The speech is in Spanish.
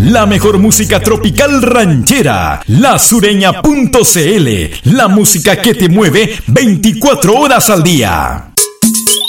La mejor música tropical ranchera. LaSureña.cl. La música que te mueve 24 horas al día.